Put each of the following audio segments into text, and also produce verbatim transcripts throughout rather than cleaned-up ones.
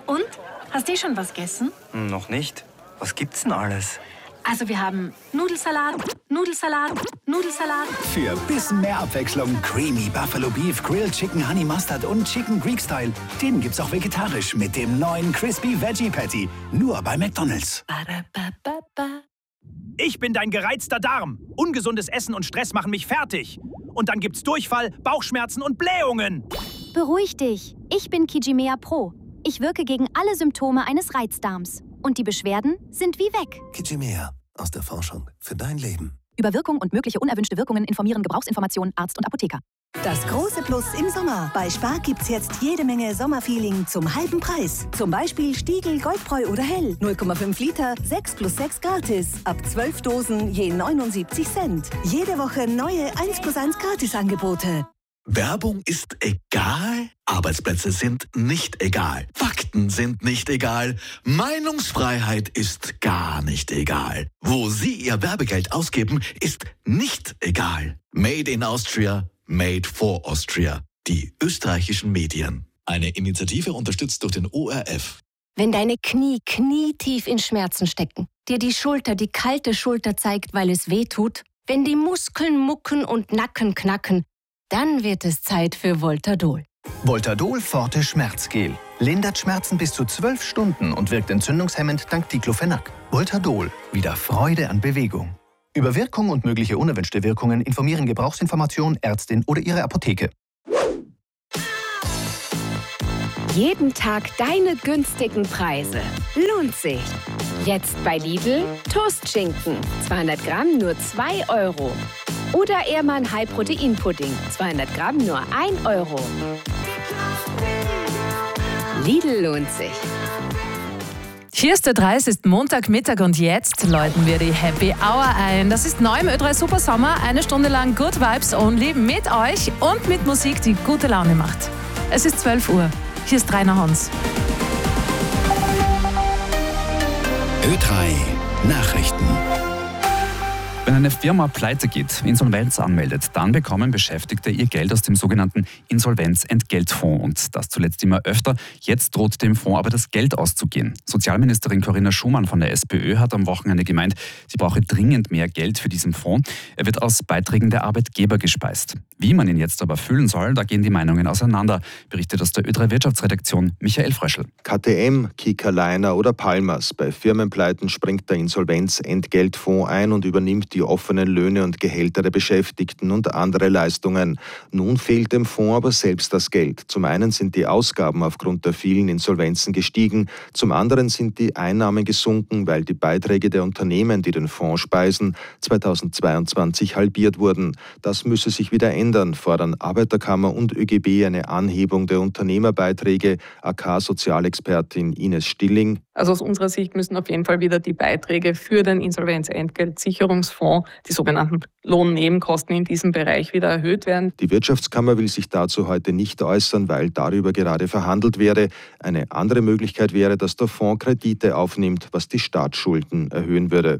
Und? Hast du schon was gegessen? Noch nicht. Was gibt's denn alles? Also wir haben Nudelsalat, Nudelsalat, Nudelsalat. Für bisschen mehr Abwechslung Creamy Buffalo Beef, Grilled Chicken Honey Mustard und Chicken Greek Style. Den gibt's auch vegetarisch mit dem neuen Crispy Veggie Patty. Nur bei McDonald's. Ich bin dein gereizter Darm. Ungesundes Essen und Stress machen mich fertig. Und dann gibt's Durchfall, Bauchschmerzen und Blähungen. Beruhig dich. Ich bin Kijimea Pro. Ich wirke gegen alle Symptome eines Reizdarms. Und die Beschwerden sind wie weg. Kijimea. Aus der Forschung für dein Leben. Über Wirkung und mögliche unerwünschte Wirkungen informieren Gebrauchsinformationen Arzt und Apotheker. Das große Plus im Sommer. Bei Spar gibt's jetzt jede Menge Sommerfeeling zum halben Preis. Zum Beispiel Stiegel, Goldbräu oder Hell. null Komma fünf Liter, sechs plus sechs gratis. Ab zwölf Dosen je neunundsiebzig Cent. Jede Woche neue eins plus eins Gratisangebote. Werbung ist egal, Arbeitsplätze sind nicht egal, Fakten sind nicht egal, Meinungsfreiheit ist gar nicht egal. Wo Sie Ihr Werbegeld ausgeben, ist nicht egal. Made in Austria, made for Austria. Die österreichischen Medien. Eine Initiative unterstützt durch den O R F. Wenn deine Knie knietief in Schmerzen stecken, dir die Schulter die kalte Schulter zeigt, weil es weh tut, wenn die Muskeln mucken und Nacken knacken, dann wird es Zeit für Voltadol. Voltadol Forte Schmerzgel. Lindert Schmerzen bis zu zwölf Stunden und wirkt entzündungshemmend dank Diclofenac. Voltadol. Wieder Freude an Bewegung. Über Wirkung und mögliche unerwünschte Wirkungen informieren Gebrauchsinformation, Ärztin oder Ihre Apotheke. Jeden Tag deine günstigen Preise. Lohnt sich. Jetzt bei Lidl Toastschinken. zweihundert Gramm nur zwei Euro. Oder Ehrmann High-Protein-Pudding. zweihundert Gramm nur ein Euro. Lidl lohnt sich. Hier ist der drei, es ist Montagmittag und jetzt läuten wir die Happy Hour ein. Das ist neu im Ö drei Super Sommer. Eine Stunde lang Good Vibes Only mit euch und mit Musik, die gute Laune macht. Es ist zwölf Uhr. Hier ist Rainer Hans. Ö drei Nachrichten. Wenn eine Firma pleite geht, Insolvenz anmeldet, dann bekommen Beschäftigte ihr Geld aus dem sogenannten Insolvenzentgeltfonds. Und das zuletzt immer öfter. Jetzt droht dem Fonds aber das Geld auszugehen. Sozialministerin Corinna Schumann von der SPÖ hat am Wochenende gemeint, sie brauche dringend mehr Geld für diesen Fonds. Er wird aus Beiträgen der Arbeitgeber gespeist. Wie man ihn jetzt aber füllen soll, da gehen die Meinungen auseinander, berichtet aus der Ö drei Wirtschaftsredaktion Michael Fröschel. K T M, Kika Liner oder Palmas. Bei Firmenpleiten springt der Insolvenzentgeltfonds ein und übernimmt die offenen Löhne und Gehälter der Beschäftigten und andere Leistungen. Nun fehlt dem Fonds aber selbst das Geld. Zum einen sind die Ausgaben aufgrund der vielen Insolvenzen gestiegen, zum anderen sind die Einnahmen gesunken, weil die Beiträge der Unternehmen, die den Fonds speisen, zweitausendzweiundzwanzig halbiert wurden. Das müsse sich wieder ändern, fordern Arbeiterkammer und Ö G B eine Anhebung der Unternehmerbeiträge. A K-Sozialexpertin Ines Stilling. Also aus unserer Sicht müssen auf jeden Fall wieder die Beiträge für den Insolvenzentgeltsicherungsfonds, die sogenannten Lohnnebenkosten in diesem Bereich, wieder erhöht werden. Die Wirtschaftskammer will sich dazu heute nicht äußern, weil darüber gerade verhandelt werde. Eine andere Möglichkeit wäre, dass der Fonds Kredite aufnimmt, was die Staatsschulden erhöhen würde.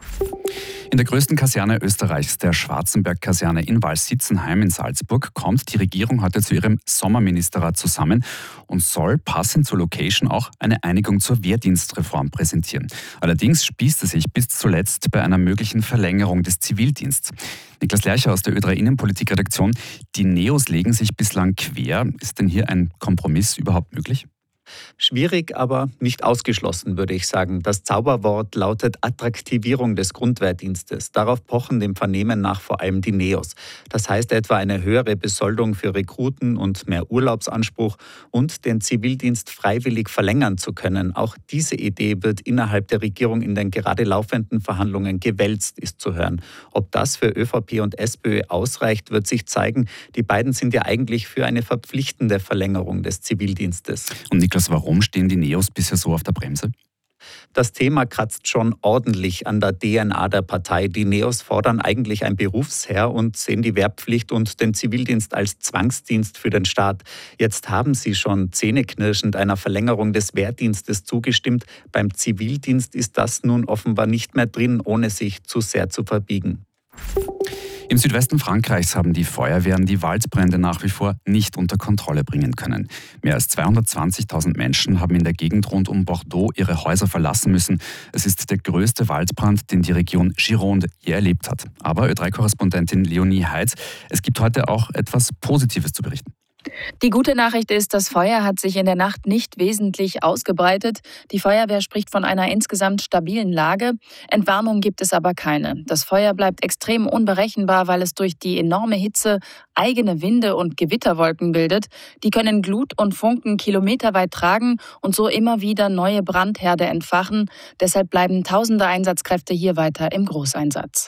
In der größten Kaserne Österreichs, der Schwarzenberg-Kaserne in Walsitzenheim in Salzburg, kommt die Regierung heute zu ihrem Sommerministerrat zusammen und soll passend zur Location auch eine Einigung zur Wehrdienstreform präsentieren. Allerdings spießt es sich bis zuletzt bei einer möglichen Verlängerung des Zivildienstes. Niklas Lercher aus der Ö drei Innenpolitikredaktion. Die Neos legen sich bislang quer. Ist denn hier ein Kompromiss überhaupt möglich? Schwierig, aber nicht ausgeschlossen, würde ich sagen. Das Zauberwort lautet Attraktivierung des Grundwehrdienstes. Darauf pochen dem Vernehmen nach vor allem die Neos. Das heißt etwa eine höhere Besoldung für Rekruten und mehr Urlaubsanspruch und den Zivildienst freiwillig verlängern zu können. Auch diese Idee wird innerhalb der Regierung in den gerade laufenden Verhandlungen gewälzt, ist zu hören. Ob das für ÖVP und SPÖ ausreicht, wird sich zeigen. Die beiden sind ja eigentlich für eine verpflichtende Verlängerung des Zivildienstes. Und Niklas, warum stehen die Neos bisher so auf der Bremse? Das Thema kratzt schon ordentlich an der D N A der Partei. Die Neos fordern eigentlich ein Berufsheer und sehen die Wehrpflicht und den Zivildienst als Zwangsdienst für den Staat. Jetzt haben sie schon zähneknirschend einer Verlängerung des Wehrdienstes zugestimmt. Beim Zivildienst ist das nun offenbar nicht mehr drin, ohne sich zu sehr zu verbiegen. Im Südwesten Frankreichs haben die Feuerwehren die Waldbrände nach wie vor nicht unter Kontrolle bringen können. Mehr als zweihundertzwanzigtausend Menschen haben in der Gegend rund um Bordeaux ihre Häuser verlassen müssen. Es ist der größte Waldbrand, den die Region Gironde je erlebt hat. Aber Ö drei Korrespondentin Leonie Heitz, es gibt heute auch etwas Positives zu berichten. Die gute Nachricht ist, das Feuer hat sich in der Nacht nicht wesentlich ausgebreitet. Die Feuerwehr spricht von einer insgesamt stabilen Lage. Entwarnung gibt es aber keine. Das Feuer bleibt extrem unberechenbar, weil es durch die enorme Hitze eigene Winde und Gewitterwolken bildet. Die können Glut und Funken kilometerweit tragen und so immer wieder neue Brandherde entfachen. Deshalb bleiben tausende Einsatzkräfte hier weiter im Großeinsatz.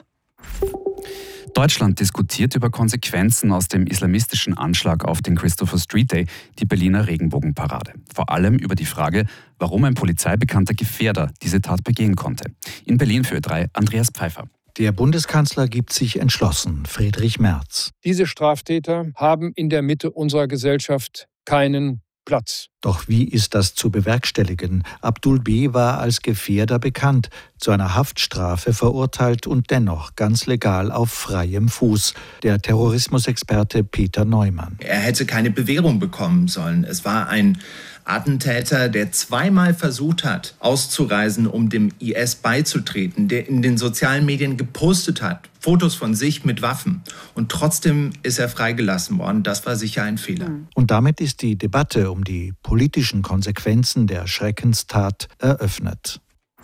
Deutschland diskutiert über Konsequenzen aus dem islamistischen Anschlag auf den Christopher Street Day, die Berliner Regenbogenparade. Vor allem über die Frage, warum ein polizeibekannter Gefährder diese Tat begehen konnte. In Berlin für Ö drei Andreas Pfeiffer. Der Bundeskanzler gibt sich entschlossen, Friedrich Merz. Diese Straftäter haben in der Mitte unserer Gesellschaft keinen Platz. Doch wie ist das zu bewerkstelligen? Abdul B. war als Gefährder bekannt, zu einer Haftstrafe verurteilt und dennoch ganz legal auf freiem Fuß. Der Terrorismusexperte Peter Neumann. Er hätte keine Bewährung bekommen sollen. Es war ein Attentäter, der zweimal versucht hat, auszureisen, um dem I S beizutreten, der in den sozialen Medien gepostet hat, Fotos von sich mit Waffen. Und trotzdem ist er freigelassen worden. Das war sicher ein Fehler. Und damit ist die Debatte um die politischen Konsequenzen der Schreckenstat eröffnet.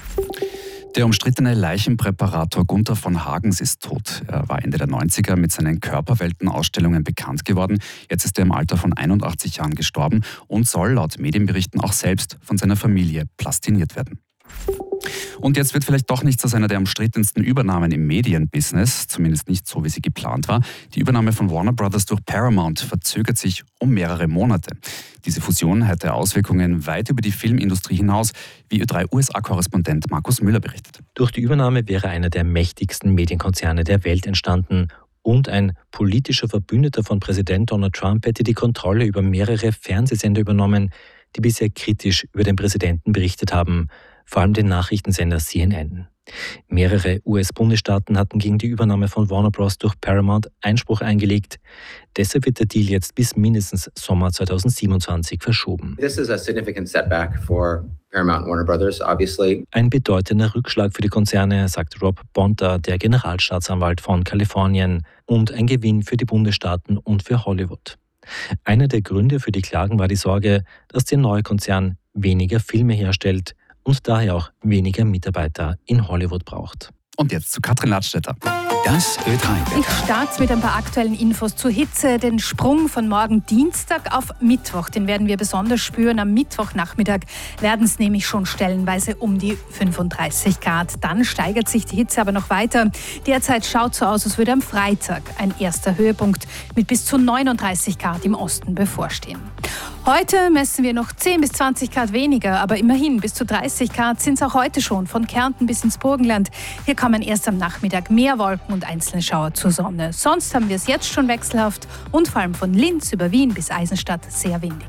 Der umstrittene Leichenpräparator Gunther von Hagens ist tot. Er war Ende der neunziger mit seinen Körperweltenausstellungen bekannt geworden. Jetzt ist er im Alter von einundachtzig Jahren gestorben und soll laut Medienberichten auch selbst von seiner Familie plastiniert werden. Und jetzt wird vielleicht doch nichts aus einer der umstrittensten Übernahmen im Medienbusiness, zumindest nicht so, wie sie geplant war. Die Übernahme von Warner Brothers durch Paramount verzögert sich um mehrere Monate. Diese Fusion hätte Auswirkungen weit über die Filmindustrie hinaus, wie Ö drei U S A-Korrespondent Markus Müller berichtet. Durch die Übernahme wäre einer der mächtigsten Medienkonzerne der Welt entstanden. Und ein politischer Verbündeter von Präsident Donald Trump hätte die Kontrolle über mehrere Fernsehsender übernommen, die bisher kritisch über den Präsidenten berichtet haben, vor allem den Nachrichtensender C N N. Mehrere U S-Bundesstaaten hatten gegen die Übernahme von Warner Bros. Durch Paramount Einspruch eingelegt. Deshalb wird der Deal jetzt bis mindestens Sommer zweitausendsiebenundzwanzig verschoben. This is a significant setback for Paramount and Warner Brothers, obviously. Ein bedeutender Rückschlag für die Konzerne, sagt Rob Bonta, der Generalstaatsanwalt von Kalifornien, und ein Gewinn für die Bundesstaaten und für Hollywood. Einer der Gründe für die Klagen war die Sorge, dass der neue Konzern weniger Filme herstellt und daher auch weniger Mitarbeiter in Hollywood braucht. Und jetzt zu Katrin Ladstätter. Das Ö drei Ich starte mit ein paar aktuellen Infos zur Hitze. Den Sprung von morgen Dienstag auf Mittwoch, den werden wir besonders spüren. Am Mittwochnachmittag werden es nämlich schon stellenweise um die fünfunddreißig Grad. Dann steigert sich die Hitze aber noch weiter. Derzeit schaut so aus, als würde am Freitag ein erster Höhepunkt mit bis zu neununddreißig Grad im Osten bevorstehen. Heute messen wir noch zehn bis zwanzig Grad weniger, aber immerhin bis zu dreißig Grad sind es auch heute schon, von Kärnten bis ins Burgenland. Hier kommen erst am Nachmittag mehr Wolken und einzelne Schauer zur Sonne. Sonst haben wir es jetzt schon wechselhaft und vor allem von Linz über Wien bis Eisenstadt sehr windig.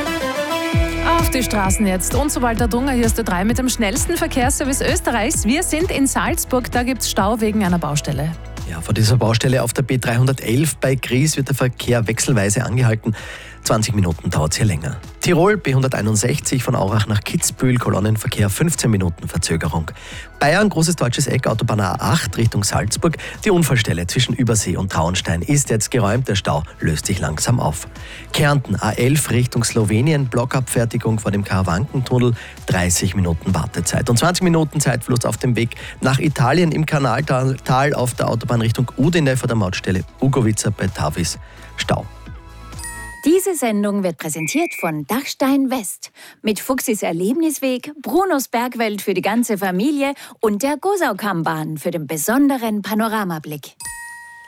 Auf die Straßen jetzt. Und so Walter Dunger, hier ist der drei mit dem schnellsten Verkehrsservice Österreichs. Wir sind in Salzburg, da gibt es Stau wegen einer Baustelle. Ja, vor dieser Baustelle auf der B dreihundertelf bei Gries wird der Verkehr wechselweise angehalten. zwanzig Minuten dauert es hier länger. Tirol B hunderteinundsechzig von Aurach nach Kitzbühel, Kolonnenverkehr fünfzehn Minuten Verzögerung. Bayern, Großes Deutsches Eck, Autobahn A acht Richtung Salzburg. Die Unfallstelle zwischen Übersee und Traunstein ist jetzt geräumt, der Stau löst sich langsam auf. Kärnten A elf Richtung Slowenien, Blockabfertigung vor dem Karawankentunnel, dreißig Minuten Wartezeit. Und zwanzig Minuten Zeitfluss auf dem Weg nach Italien im Kanaltal auf der Autobahn Richtung Udine vor der Mautstelle Ugovica bei Tavis, Stau. Diese Sendung wird präsentiert von Dachstein West mit Fuchsis Erlebnisweg, Brunos Bergwelt für die ganze Familie und der Gosaukammbahn für den besonderen Panoramablick.